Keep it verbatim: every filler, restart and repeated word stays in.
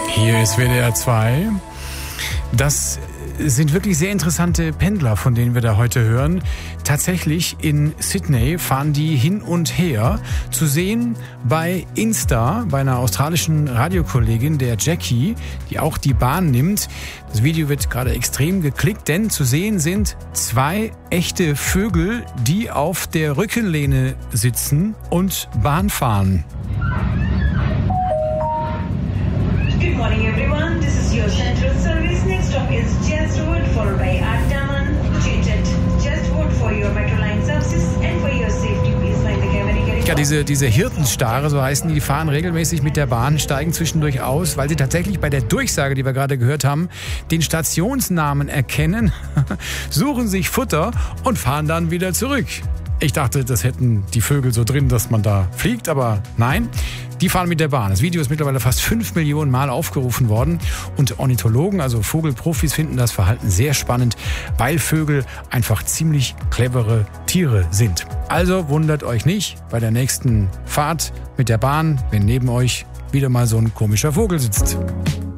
Hier ist W D R zwei. Das sind wirklich sehr interessante Pendler, von denen wir da heute hören. Tatsächlich in Sydney fahren die hin und her. Zu sehen bei Insta, bei einer australischen Radiokollegin, der Jackie, die auch die Bahn nimmt. Das Video wird gerade extrem geklickt, denn zu sehen sind zwei echte Vögel, die auf der Rückenlehne sitzen und Bahn fahren. Good morning everyone, this is your central service. Next stop is Chestwood, followed by Ardaman. Change at Chestwood for your Metroline services and for your safety, please mind the camera. Ja, diese, diese Hirtenstare, so heißen die, die fahren regelmäßig mit der Bahn, steigen zwischendurch aus, weil sie tatsächlich bei der Durchsage, die wir gerade gehört haben, den Stationsnamen erkennen, suchen sich Futter und fahren dann wieder zurück. Ich dachte, das hätten die Vögel so drin, dass man da fliegt, aber nein, die fahren mit der Bahn. Das Video ist mittlerweile fast fünf Millionen Mal aufgerufen worden und Ornithologen, also Vogelprofis, finden das Verhalten sehr spannend, weil Vögel einfach ziemlich clevere Tiere sind. Also wundert euch nicht bei der nächsten Fahrt mit der Bahn, wenn neben euch wieder mal so ein komischer Vogel sitzt.